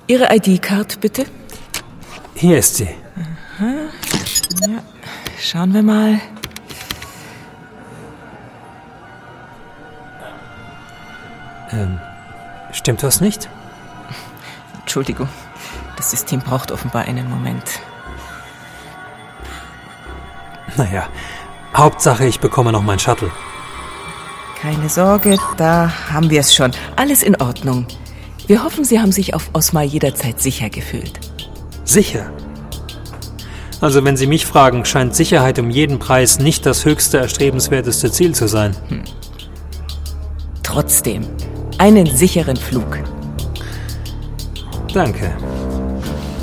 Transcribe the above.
Ihre ID-Card, bitte. Hier ist sie. Ja, schauen wir mal. Stimmt was nicht? Entschuldigung, das System braucht offenbar einen Moment. Naja, Hauptsache, ich bekomme noch mein Shuttle. Keine Sorge, da haben wir es schon. Alles in Ordnung. Wir hoffen, Sie haben sich auf Osma jederzeit sicher gefühlt. Sicher? Also wenn Sie mich fragen, scheint Sicherheit um jeden Preis nicht das höchste, erstrebenswerteste Ziel zu sein. Trotzdem, einen sicheren Flug. Danke.